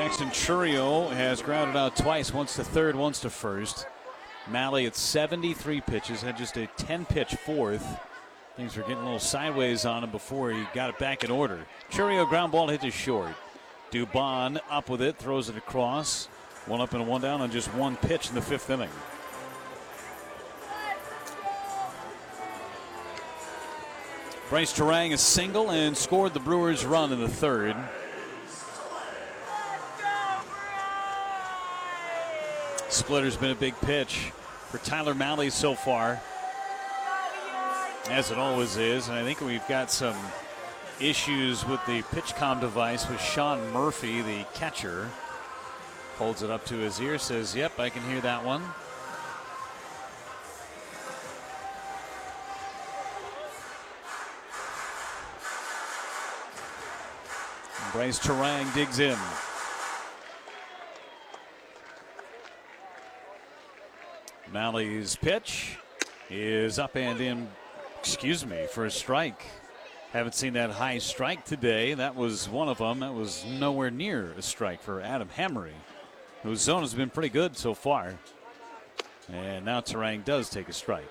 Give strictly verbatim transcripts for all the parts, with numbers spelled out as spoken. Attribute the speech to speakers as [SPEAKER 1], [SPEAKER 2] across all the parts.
[SPEAKER 1] Jackson Chourio has grounded out twice, once to third, once to first. Malley at seventy-three pitches, had just a ten-pitch fourth. Things were getting a little sideways on him before he got it back in order. Chourio ground ball hit to short. Dubon up with it, throws it across. One up and one down on just one pitch in the fifth inning. Bryce Turang a single and scored the Brewers' run in the third. Splitter's been a big pitch for Tyler Malley so far, as it always is. And I think we've got some issues with the PitchCom device with Sean Murphy, the catcher. Holds it up to his ear, says, yep, I can hear that one. And Bryce Turang digs in. Malley's pitch is up and in, excuse me, for a strike. Haven't seen that high strike today. That was one of them. That was nowhere near a strike for Adam Hamry, whose zone has been pretty good so far. And now Turang does take a strike.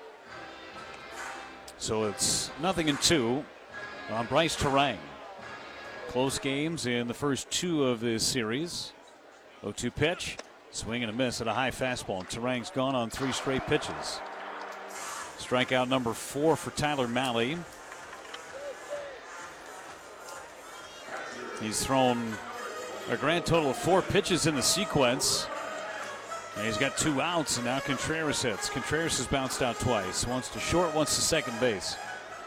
[SPEAKER 1] So it's nothing in two on Bryce Turang. Close games in the first two of this series. oh two pitch. Swing and a miss at a high fastball. And Turang's gone on three straight pitches. Strikeout number four for Tyler Malley. He's thrown a grand total of four pitches in the sequence. And he's got two outs, and now Contreras hits. Contreras has bounced out twice. Once to short, once to second base.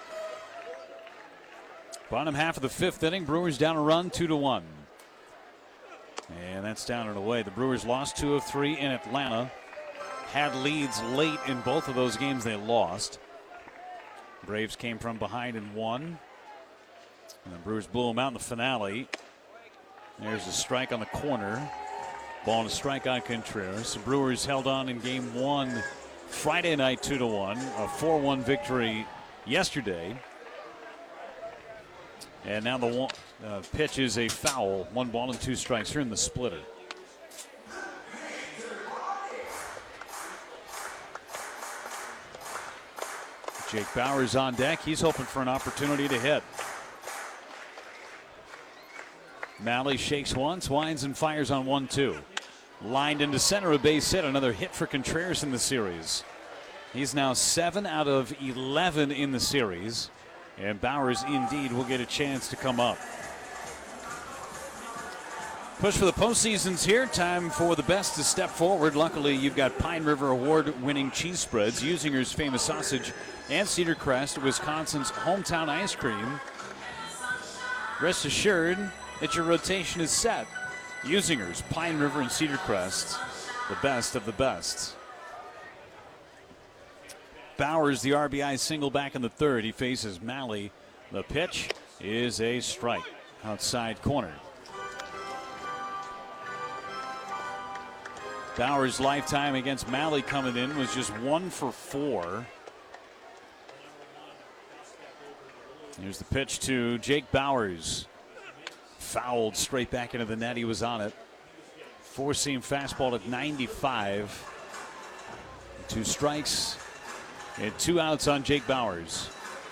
[SPEAKER 1] Bottom half of the fifth inning, Brewers down a run, two to one. And that's down and away. The Brewers lost two of three in Atlanta. Had leads late in both of those games they lost. Braves came from behind and won. And the Brewers blew them out in the finale. There's a strike on the corner. Ball and a strike on Contreras. The Brewers held on in game one Friday night two to one. A four one victory yesterday. And now the one, uh, pitch is a foul. One ball and two strikes here in the splitter. Jake Bauers on deck. He's hoping for an opportunity to hit. Malley shakes once, winds and fires on one two. Lined into center, a base hit. Another hit for Contreras in the series. He's now seven out of eleven in the series. And Bauers indeed will get a chance to come up. Push for the postseason's here. Time for the best to step forward. Luckily, you've got Pine River Award-winning cheese spreads, Usinger's famous sausage, and Cedar Crest, Wisconsin's hometown ice cream. Rest assured that your rotation is set. Usinger's, Pine River, and Cedar Crest, the best of the best. Bauers, the R B I single back in the third. He faces Malley. The pitch is a strike. Outside corner. Bauers' lifetime against Malley coming in was just one for four. Here's the pitch to Jake Bauers. Fouled straight back into the net. He was on it. Four-seam fastball at ninety-five. Two strikes and two outs on Jake Bauers.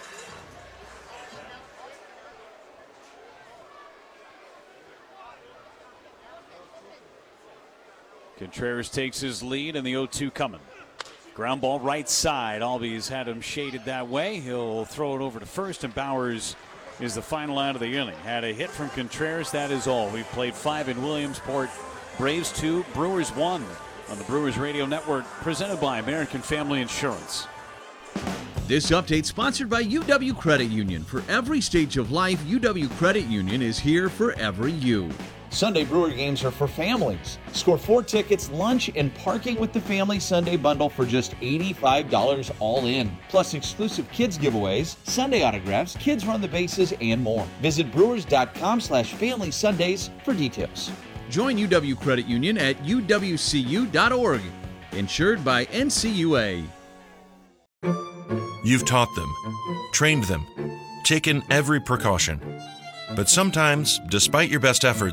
[SPEAKER 1] Contreras takes his lead, and the oh two coming. Ground ball right side. Albies had him shaded that way. He'll throw it over to first, and Bauers is the final out of the inning. Had a hit from Contreras. That is all. We've played five in Williamsport. Braves two, Brewers one on the Brewers Radio Network, presented by American Family Insurance.
[SPEAKER 2] This update sponsored by U W Credit Union. For every stage of life, U W Credit Union is here for every you.
[SPEAKER 3] Sunday Brewer games are for families. Score four tickets, lunch, and parking with the Family Sunday Bundle for just eighty-five dollars all in. Plus exclusive kids giveaways, Sunday autographs, kids run the bases, and more. Visit brewers.com slash family Sundays for details.
[SPEAKER 2] Join U W Credit Union at U W C U dot org. Insured by N C U A.
[SPEAKER 4] You've taught them, trained them, taken every precaution. But sometimes, despite your best efforts,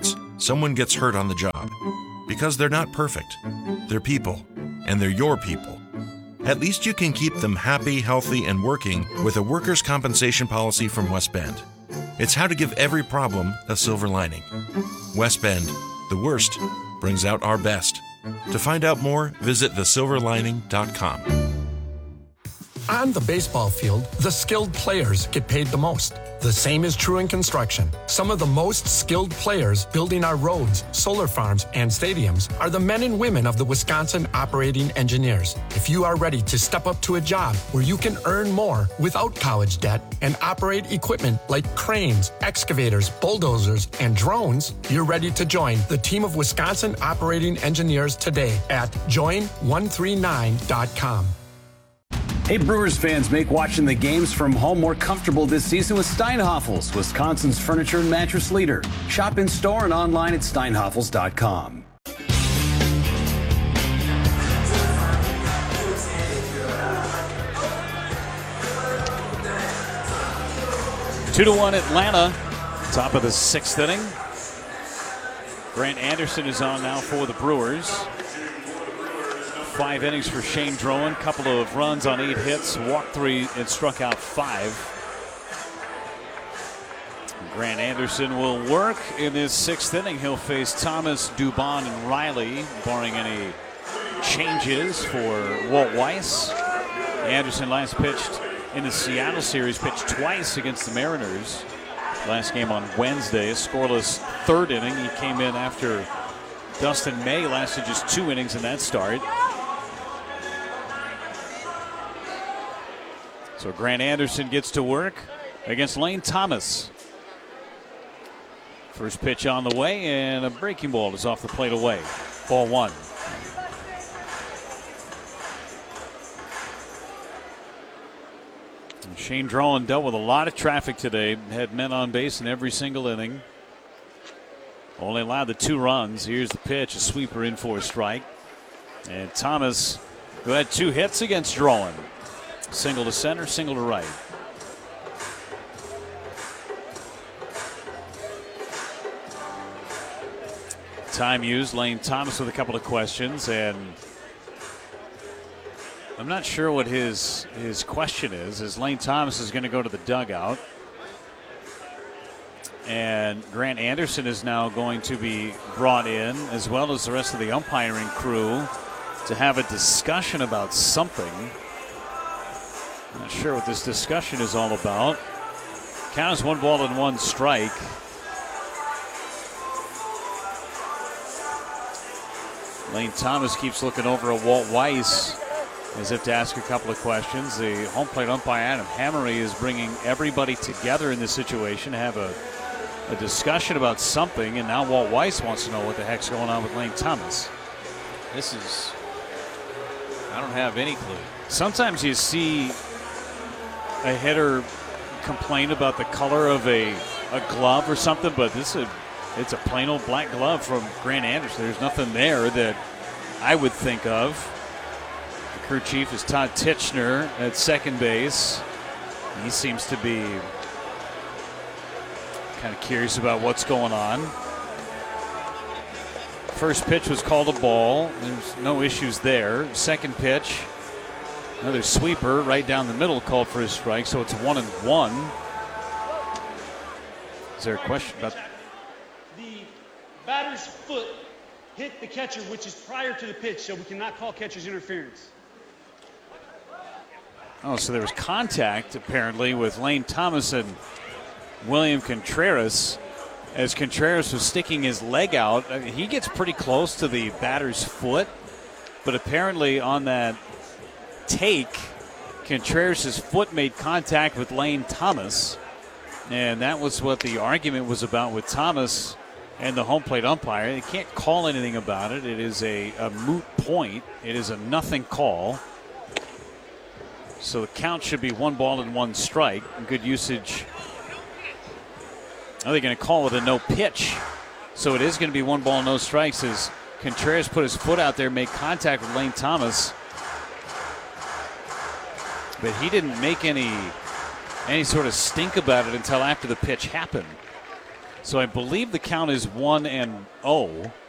[SPEAKER 4] someone gets hurt on the job. Because they're not perfect. They're people, and they're your people. At least you can keep them happy, healthy, and working with a workers' compensation policy from West Bend. It's how to give every problem a silver lining. West Bend, the worst brings out our best. To find out more, visit the silver lining dot com.
[SPEAKER 5] On the baseball field, the skilled players get paid the most. The same is true in construction. Some of the most skilled players building our roads, solar farms, and stadiums are the men and women of the Wisconsin Operating Engineers. If you are ready to step up to a job where you can earn more without college debt and operate equipment like cranes, excavators, bulldozers, and drones, you're ready to join the team of Wisconsin Operating Engineers today at join one three nine dot com.
[SPEAKER 6] Hey Brewers fans, make watching the games from home more comfortable this season with Steinhafels, Wisconsin's furniture and mattress leader. Shop in store and online at steinhafels dot com.
[SPEAKER 1] Two to one Atlanta, top of the sixth inning. Grant Anderson is on now for the Brewers. Five innings for Shane Drowan, couple of runs on eight hits, walked three and struck out five. Grant Anderson will work in this sixth inning. He'll face Thomas, Dubon, and Riley, barring any changes for Walt Weiss. Anderson last pitched in the Seattle series, pitched twice against the Mariners. Last game on Wednesday, a scoreless third inning. He came in after Dustin May lasted just two innings in that start. So Grant Anderson gets to work against Lane Thomas. First pitch on the way, and a breaking ball is off the plate away. Ball one. And Shane Drowan dealt with a lot of traffic today. Had men on base in every single inning. Only allowed the two runs. Here's the pitch, a sweeper in for a strike. And Thomas, who had two hits against Drowan. Single to center, single to right. Time used. Lane Thomas with a couple of questions, and I'm not sure what his his question is. As Lane Thomas is going to go to the dugout, and Grant Anderson is now going to be brought in, as well as the rest of the umpiring crew, to have a discussion about something. Not sure what this discussion is all about. Count is one ball and one strike. Lane Thomas keeps looking over at Walt Weiss as if to ask a couple of questions. The home plate umpire, Adam Hammery, is bringing everybody together in this situation to have a, a discussion about something, and now Walt Weiss wants to know what the heck's going on with Lane Thomas. This is, I don't have any clue. Sometimes you see a hitter complain about the color of a, a glove or something, but this is a, it's a plain old black glove from Grant Anderson. There's nothing there that I would think of. The crew chief is Todd Titchener at second base. He seems to be kind of curious about what's going on. First pitch was called a ball. There's no issues there. Second pitch, another sweeper right down the middle, called for a strike, so it's one and one. Is there a question about
[SPEAKER 7] the batter's foot hit the catcher, which is prior to the pitch, so we cannot call catcher's interference.
[SPEAKER 1] Oh, so there was contact apparently with Lane Thomas and William Contreras. As Contreras was sticking his leg out, I mean, he gets pretty close to the batter's foot, but apparently on that take, Contreras' foot made contact with Lane Thomas, and that was what the argument was about with Thomas and the home plate umpire. They can't call anything about it. It is a, a moot point. It is a nothing call. So the count should be one ball and one strike. Good usage. Are they going to call it a no pitch? So it is going to be one ball, no strikes, as Contreras put his foot out there, made contact with Lane Thomas. But he didn't make any any sort of stink about it until after the pitch happened. So I believe the count is one and oh.